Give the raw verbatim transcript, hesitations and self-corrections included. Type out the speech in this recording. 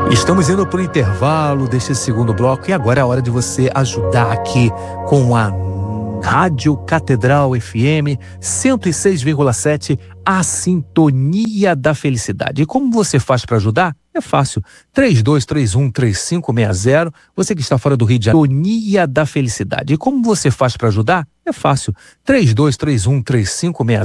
Estamos indo para o intervalo deste segundo bloco e agora é a hora de você ajudar aqui com a Rádio Catedral F M cento e seis vírgula sete, a sintonia da felicidade. E como você faz para ajudar? É fácil. três dois três um, três cinco seis zero. Você que está fora do Rio de Janeiro, sintonia da felicidade. E como você faz para ajudar? É fácil. três dois três um, três cinco seis zero.